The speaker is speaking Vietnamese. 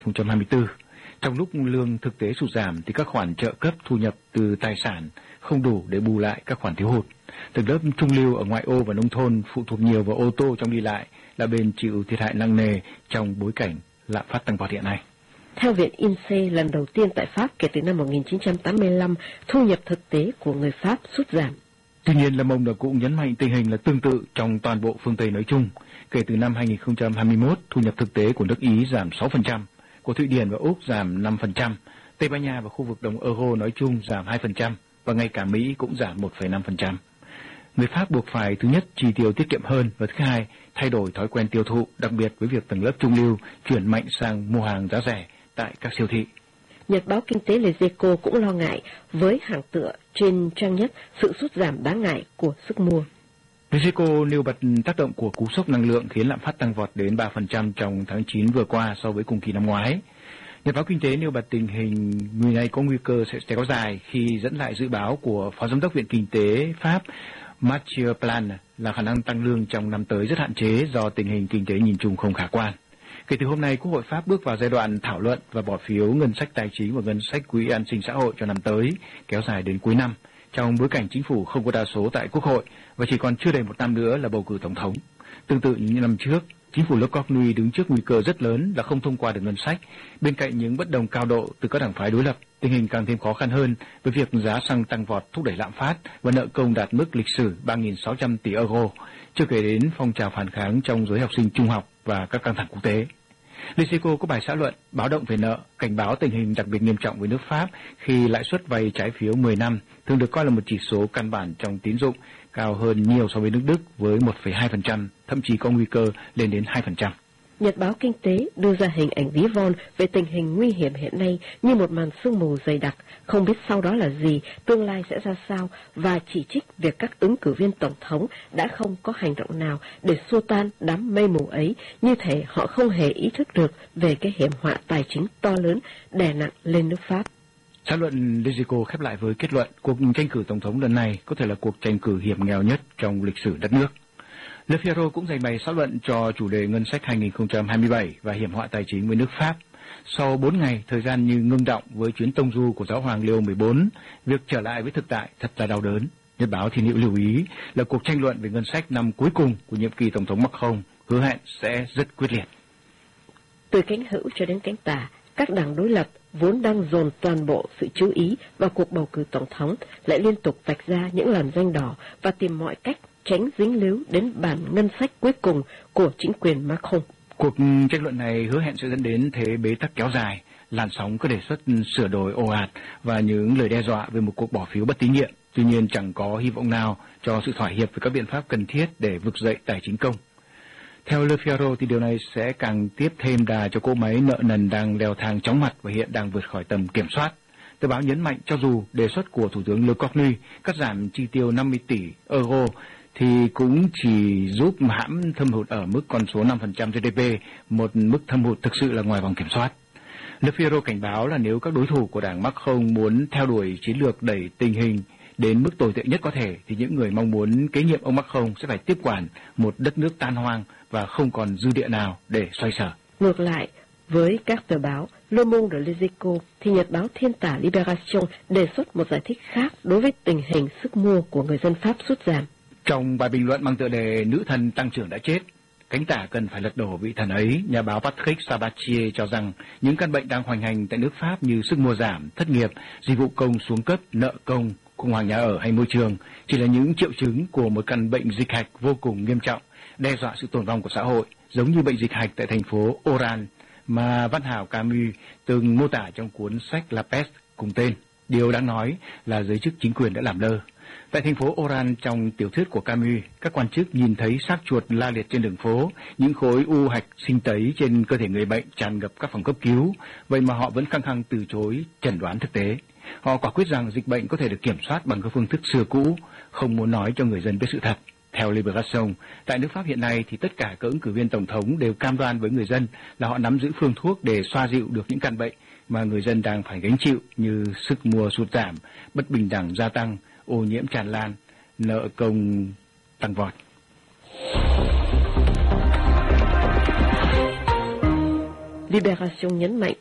2024. Trong lúc lương thực tế sụt giảm thì các khoản trợ cấp thu nhập từ tài sản không đủ để bù lại các khoản thiếu hụt. Tầng lớp trung lưu ở ngoại ô và nông thôn phụ thuộc nhiều vào ô tô trong đi lại là bên chịu thiệt hại nặng nề trong bối cảnh lạm phát tăng vọt hiện nay. Theo Viện INSEE, lần đầu tiên tại Pháp kể từ năm 1985, thu nhập thực tế của người Pháp sút giảm. Tuy nhiên, Le Monde cũng nhấn mạnh tình hình là tương tự trong toàn bộ phương Tây nói chung. Kể từ năm 2021, thu nhập thực tế của nước Ý giảm 6%, của Thụy Điển và Úc giảm 5%, Tây Ban Nha và khu vực đồng euro nói chung giảm 2%, và ngay cả Mỹ cũng giảm 1,5%. Người Pháp buộc phải thứ nhất chi tiêu tiết kiệm hơn và thứ hai thay đổi thói quen tiêu thụ, đặc biệt với việc tầng lớp trung lưu chuyển mạnh sang mua hàng giá rẻ tại các siêu thị. Nhật báo Kinh tế Les Echos cũng lo ngại với hàng tựa trên trang nhất sự sút giảm đáng ngại của sức mua. Les Echos nêu bật tác động của cú sốc năng lượng khiến lạm phát tăng vọt đến 3% trong tháng 9 vừa qua so với cùng kỳ năm ngoái. Nhật báo Kinh tế nêu bật tình hình người này có nguy cơ sẽ kéo dài khi dẫn lại dự báo của Phó Giám đốc Viện Kinh tế Pháp Mathieu Plan là khả năng tăng lương trong năm tới rất hạn chế do tình hình kinh tế nhìn chung không khả quan. Kể từ hôm nay, Quốc hội Pháp bước vào giai đoạn thảo luận và bỏ phiếu ngân sách tài chính và ngân sách quỹ an sinh xã hội cho năm tới, kéo dài đến cuối năm, trong bối cảnh chính phủ không có đa số tại Quốc hội và chỉ còn chưa đầy một năm nữa là bầu cử tổng thống. Tương tự như năm trước, chính phủ Le Cornu đứng trước nguy cơ rất lớn là không thông qua được ngân sách. Bên cạnh những bất đồng cao độ từ các đảng phái đối lập, tình hình càng thêm khó khăn hơn với việc giá xăng tăng vọt thúc đẩy lạm phát và nợ công đạt mức lịch sử 3.600 tỷ euro, chưa kể đến phong trào phản kháng trong giới học sinh trung học và các căng thẳng quốc tế. Les Echos có bài xã luận báo động về nợ, cảnh báo tình hình đặc biệt nghiêm trọng với nước Pháp khi lãi suất vay trái phiếu 10 năm thường được coi là một chỉ số căn bản trong tín dụng, cao hơn nhiều so với nước Đức với 1,2%, thậm chí có nguy cơ lên đến 2%. Nhật báo Kinh tế đưa ra hình ảnh ví von về tình hình nguy hiểm hiện nay như một màn sương mù dày đặc, không biết sau đó là gì, tương lai sẽ ra sao, và chỉ trích việc các ứng cử viên tổng thống đã không có hành động nào để xua tan đám mây mù ấy, như thể họ không hề ý thức được về cái hiểm họa tài chính to lớn đè nặng lên nước Pháp. Xã luận Les Echos khép lại với kết luận cuộc tranh cử tổng thống lần này có thể là cuộc tranh cử hiểm nghèo nhất trong lịch sử đất nước. Le Figaro cũng dành bày xã luận cho chủ đề ngân sách 2027 và hiểm họa tài chính với nước Pháp. Sau 4 ngày, thời gian như ngưng động với chuyến tông du của giáo hoàng Leo XIV, việc trở lại với thực tại thật là đau đớn. Nhật báo Thiên hữu lưu ý là cuộc tranh luận về ngân sách năm cuối cùng của nhiệm kỳ Tổng thống Macron hứa hẹn sẽ rất quyết liệt. Từ cánh hữu cho đến cánh tả, các đảng đối lập vốn đang dồn toàn bộ sự chú ý vào cuộc bầu cử tổng thống lại liên tục vạch ra những làn ranh đỏ và tìm mọi cách tránh dính líu đến bản ngân sách cuối cùng của chính quyền Macron. Cuộc tranh luận này hứa hẹn sẽ dẫn đến thế bế tắc kéo dài, làn sóng các đề xuất sửa đổi ồ ạt và những lời đe dọa về một cuộc bỏ phiếu bất tín nhiệm. Tuy nhiên chẳng có hy vọng nào cho sự thỏa hiệp với các biện pháp cần thiết để vực dậy tài chính công. Theo Le Figaro thì điều này sẽ càng tiếp thêm đà cho cỗ máy nợ nần đang leo thang chóng mặt và hiện đang vượt khỏi tầm kiểm soát. Tờ báo nhấn mạnh cho dù đề xuất của Thủ tướng Le Cornu cắt giảm chi tiêu 50 tỷ euro thì cũng chỉ giúp hãm thâm hụt ở mức con số 5% GDP, một mức thâm hụt thực sự là ngoài vòng kiểm soát. Le Figaro cảnh báo là nếu các đối thủ của đảng Macron muốn theo đuổi chiến lược đẩy tình hình đến mức tồi tệ nhất có thể thì những người mong muốn kế nhiệm ông Macron sẽ phải tiếp quản một đất nước tan hoang và không còn dư địa nào để xoay sở. Ngược lại, với các tờ báo Le Monde và Les Echos thì nhật báo Thiên tả Libération đề xuất một giải thích khác đối với tình hình sức mua của người dân Pháp sút giảm. Trong bài bình luận mang tựa đề Nữ thần tăng trưởng đã chết, cánh tả cần phải lật đổ vị thần ấy, nhà báo Patrick Sabatier cho rằng những căn bệnh đang hoành hành tại nước Pháp như sức mua giảm, thất nghiệp, dịch vụ công xuống cấp, nợ công, khủng hoảng nhà ở hay môi trường chỉ là những triệu chứng của một căn bệnh dịch hạch vô cùng nghiêm trọng, đe dọa sự tồn vong của xã hội, giống như bệnh dịch hạch tại thành phố Oran mà văn hảo Camus từng mô tả trong cuốn sách La Peste cùng tên. Điều đáng nói là giới chức chính quyền đã làm lơ. Tại thành phố Oran trong tiểu thuyết của Camus, các quan chức nhìn thấy xác chuột la liệt trên đường phố, những khối u hạch sinh tấy trên cơ thể người bệnh tràn ngập các phòng cấp cứu, vậy mà họ vẫn khăng khăng từ chối chẩn đoán thực tế. Họ quả quyết rằng dịch bệnh có thể được kiểm soát bằng các phương thức xưa cũ, không muốn nói cho người dân biết sự thật. Theo Libération, tại nước Pháp hiện nay thì tất cả các ứng cử viên tổng thống đều cam đoan với người dân là họ nắm giữ phương thuốc để xoa dịu được những căn bệnh mà người dân đang phải gánh chịu như sức mua sụt giảm, bất bình đẳng gia tăng, ô nhiễm tràn lan, nợ công tăng vọt. Libération nhấn mạnh